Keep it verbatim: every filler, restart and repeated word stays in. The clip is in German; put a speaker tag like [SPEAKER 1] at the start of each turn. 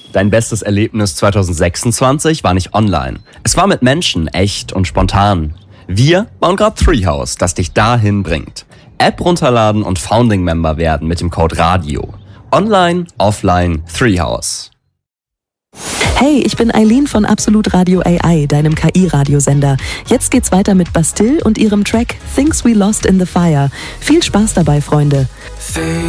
[SPEAKER 1] Dein bestes Erlebnis zwanzig sechsundzwanzig war nicht online. Es war mit Menschen, echt und spontan. Wir bauen gerade Treehouse, das dich dahin bringt. App runterladen und Founding-Member werden mit dem Code RADIO. Online, offline, Treehouse.
[SPEAKER 2] Hey, ich bin Eileen von Absolut Radio A I, deinem K I-Radiosender. Jetzt geht's weiter mit Bastille und ihrem Track Things We Lost in the Fire. Viel Spaß dabei, Freunde.